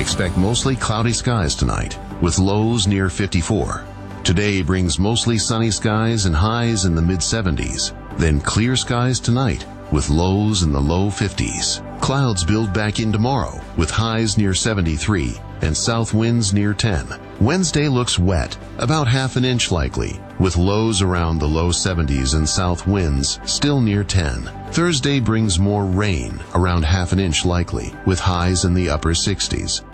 Expect mostly cloudy skies tonight, with lows near 54. Today brings mostly sunny skies and highs in the mid-70s. Then clear skies tonight, with lows in the low 50s. Clouds build back in tomorrow, with highs near 73 and south winds near 10. Wednesday looks wet, about half an inch likely, with lows around the low 70s and south winds still near 10. Thursday brings more rain, around half an inch likely, with highs in the upper 60s.